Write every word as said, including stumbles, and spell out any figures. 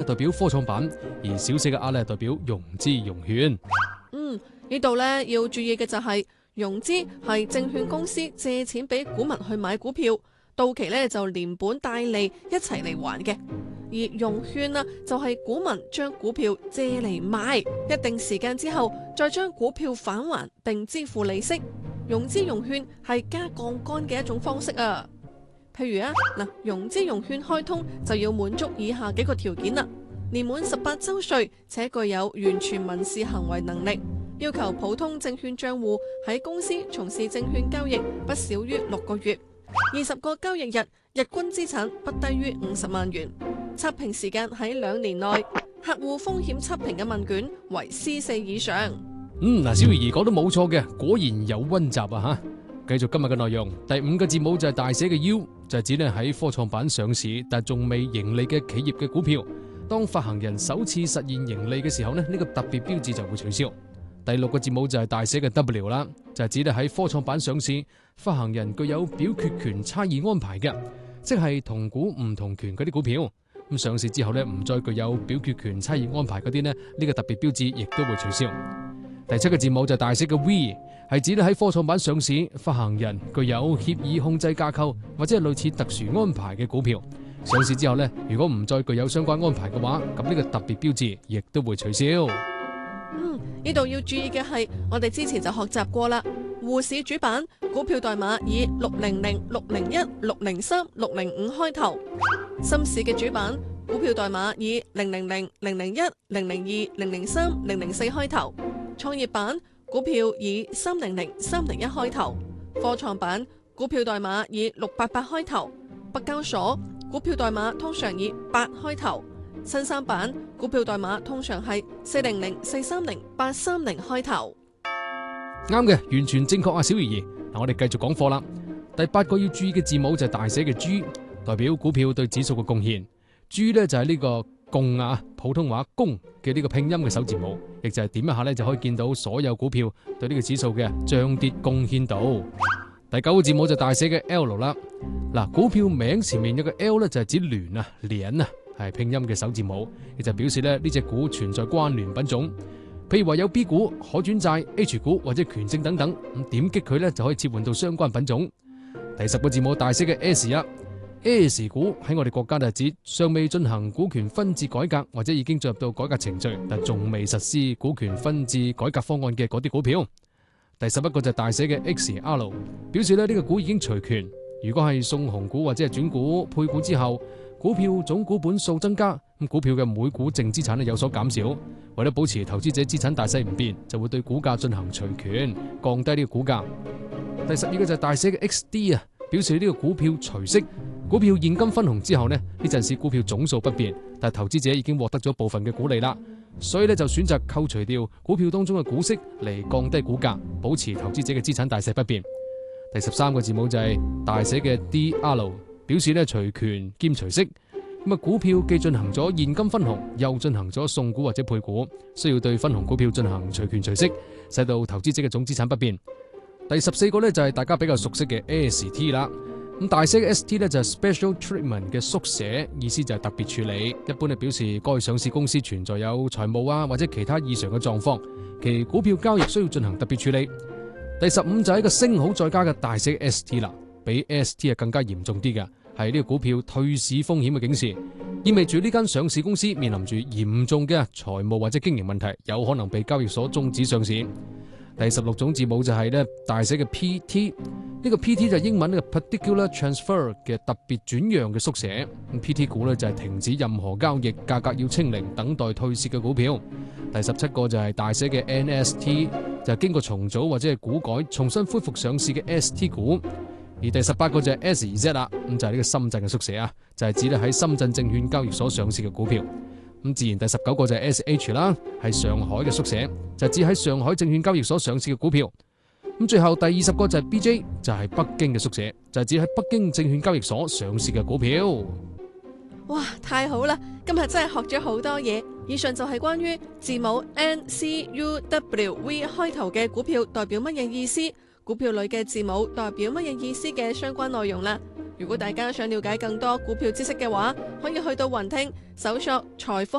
代表科創板，而小寫嘅 R 咧代表融資融券。 嗯，呢度咧要注意嘅就係、是、融資係證券公司借錢俾股民去買股票，到期咧就連本帶利一齊嚟還嘅。而融券啊，就係、是、股民將股票借嚟賣，一定時間之後再將股票返還並支付利息。融資融券係加槓桿嘅一種方式啊。譬如啊，嗱，融資融券開通就要滿足以下幾個條件啦：年滿十八周歲且具有完全民事行為能力，要求普通證券賬戶喺公司從事證券交易不少於六個月，二十個交易日日均資產不低於五十萬元。測評時間喺兩年內，客戶風險測評嘅問卷為 C 四以上。 嗯，嗱，小魚兒講得冇錯嘅，果然有溫習啊吓！繼續今日嘅內容，第五個字母就係大寫嘅 U，就係指咧喺科創板上市但仲未盈利嘅企業嘅股票，當發行人首次實現盈利嘅時候呢，呢個特別標誌就會取消。第六個字母就係大寫嘅 W 啦，就係指咧喺科創板上市，發行人具有表決權差異安排嘅，即係同股唔同權嗰啲股票。咁上市之後呢，唔再具有表決權差異安排嗰啲呢，呢個特別標誌亦都會取消。第七個字母就係大寫嘅 V， 係指咧喺科創板上市，發行人具有協議控制架構或者係類似特殊安排嘅股票。上市之後呢，如果唔再具有相關安排嘅話，咁呢個特別標誌亦都會取消。 嗯，呢度要注意嘅係，我哋之前就學習過啦。滬市主板股票代碼以六零零、六零一、六零三、六零五開頭；深市嘅主板股票代碼以零零零、零零一、零零二、零零三、零零四開頭；創業板股票以三零零、三零一開頭；科創板股票代碼以六八八開頭；北交所股票代碼通常以八開頭；新三板股票代碼通常係四零零、四三零、八三零開頭。 啱嘅，完全正確啊，小魚兒。嗱，我哋繼續講課啦。第八個要注意嘅字母就係大寫嘅 G， 代表股票對指數嘅貢獻。G 呢就係呢個共啊，普通話共嘅呢個拼音嘅首字母，亦就係點一下呢就可以見到所有股票對呢個指數嘅漲跌貢獻度。第九個字母就大寫嘅 L 啦。嗱，股票名前面有個 L 呢就係指聯啊，聯啊係拼音嘅首字母，亦就表示咧呢隻股存在關聯品種。譬如話有 B 股、可轉債、H 股或者權證等等，咁點擊佢咧就可以切換到相關品種。第十個字母大寫嘅 S 啊 ，S 股喺我哋國家就係指尚未進行股權分置改革或者已經進入到改革程序，但仲未實施股權分置改革方案嘅嗰啲股票。第十一個就係大寫嘅 X R， 表示咧呢個股已經除權。如果係送紅股或者係轉股配股之後，股票總股本數增加，咁股票嘅每股淨資產咧有所減少。為咗保持投資者資產大細唔變，就會對股價進行除權，降低呢個股價。第十二個就係大寫嘅 X D 啊，表示呢個股票除息，股票現金分紅之後呢，呢陣時股票總數不變，但係投資者已經獲得咗部分嘅股利啦，所以咧就選擇扣除掉股票當中嘅股息嚟降低股價，保持投資者嘅資產大細不變。第十三個字母就係大寫嘅 D R， 表示咧除權兼除息。咁啊，股票既進行咗現金分紅，又進行咗送股或者配股，需要對分紅股票進行除權除息，使到投資者嘅總資產不變。第十四個呢，就係大家比較熟悉嘅 S T 啦。咁大寫嘅 S T 呢，就係 Special Treatment 嘅縮寫，意思就係特別處理，一般係表示該上市公司存在有財務啊或者其他異常嘅狀況，其股票交易需要進行特別處理。第十五就係一個星號再加嘅大寫 S T 啦，比 S T 係更加嚴重啲嘅。係呢個股票退市風險嘅警示，意味住呢間上市公司面臨住嚴重嘅財務或者經營問題，有可能被交易所終止上市。第十六種字母就係咧大寫嘅 P T， 呢個 P T 就係英文呢個 Particular Transfer 嘅特別轉讓嘅縮寫。咁 P T 股呢就係停止任何交易，價格要清零，等待退市嘅股票。第十七個就係大寫嘅 N S T， 就係經過重組或者係股改重新恢復上市嘅 S T 股。而第十八個就係 S Z 啦，咁就係呢個深圳嘅縮寫啊，就係指咧喺深圳證券交易所上市嘅股票。咁自然第十九個就係 S H 啦，係上海嘅縮寫，就係指喺上海證券交易所上市嘅股票。咁最後第二十個就係 B J， 就係北京嘅縮寫，就係指喺北京證券交易所上市嘅股票。 哇，太好啦！今日真係學咗好多嘢。以上就係關於字母 N C U W V 開頭嘅股票代表乜嘢意思，股票裏嘅字母代表乜嘢意思嘅相關內容啦。如果大家想了解更多股票知識嘅話，可以去到雲聽搜索財富